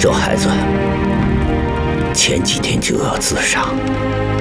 这孩子前几天就要自杀，